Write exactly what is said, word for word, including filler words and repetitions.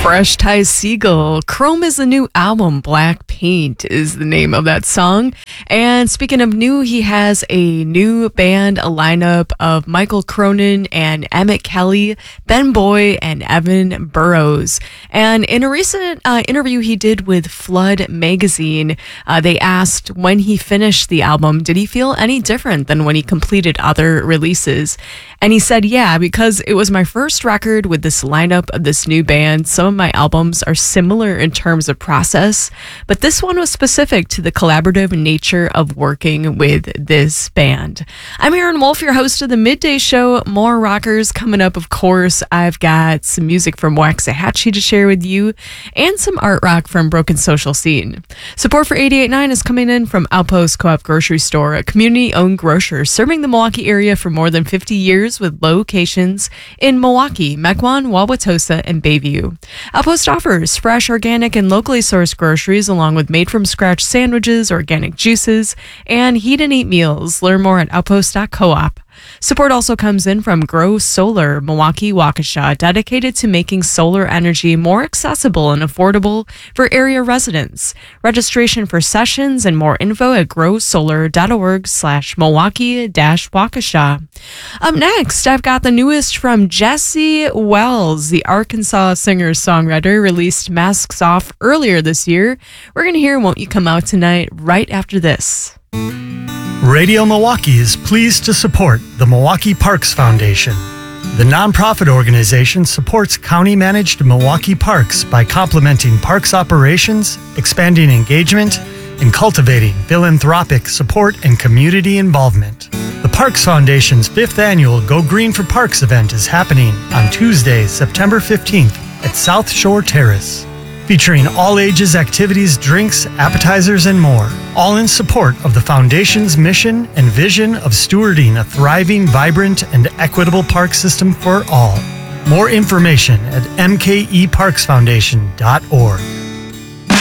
Fresh Ty Segall. Chrome is the new album. Black Paint is the name of that song. And speaking of new, he has a new band, a lineup of Michael Cronin and Emmett Kelly, Ben Boy, and Evan Burrows. And in a recent uh, interview he did with Flood Magazine, uh, they asked when he finished the album, did he feel any different than when he completed other releases? And he said, yeah, because it was my first record with this lineup of this new band. Some of my albums are similar in terms of process, but this one was specific to the collaborative nature of working with this band. I'm Aaron Wolf, your host of the Midday Show. More rockers coming up, of course. I've got some music from Waxahachie to share with you and some art rock from Broken Social Scene. Support for eighty-eight point nine is coming in from Outpost Co-op Grocery Store, a community-owned grocer serving the Milwaukee area for more than fifty years with locations in Milwaukee, Mequon, Wauwatosa, and Bayview. Outpost offers fresh, organic, and locally sourced groceries along with made-from-scratch sandwiches, organic juices, and heat-and-eat meals. Learn more at outpost dot coop. Support also comes in from Grow Solar, Milwaukee, Waukesha, dedicated to making solar energy more accessible and affordable for area residents. Registration for sessions and more info at grow solar dot org slash Milwaukee dash Waukesha. Up next, I've got the newest from Jesse Wells, the Arkansas singer-songwriter, released Masks Off earlier this year. We're going to hear Won't You Come Out Tonight right after this. Radio Milwaukee is pleased to support the Milwaukee Parks Foundation. The nonprofit organization supports county-managed Milwaukee parks by complementing parks operations, expanding engagement, and cultivating philanthropic support and community involvement. The Parks Foundation's fifth annual Go Green for Parks event is happening on Tuesday, September fifteenth at South Shore Terrace, featuring all ages activities, drinks, appetizers, and more, all in support of the Foundation's mission and vision of stewarding a thriving, vibrant, and equitable park system for all. More information at m k e parks foundation dot org.